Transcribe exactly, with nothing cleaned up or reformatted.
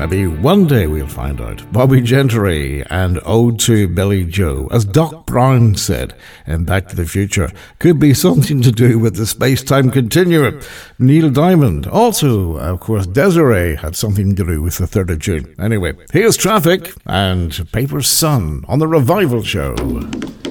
Maybe one day we'll find out. Bobby Gentry and Ode to Billy Joe, as Doc Brown said in Back to the Future, could be something to do with the space-time continuum. Neil Diamond, also, of course, Desiree had something to do with the third of June. Anyway, here's Traffic and Paper Sun on the Revival Show.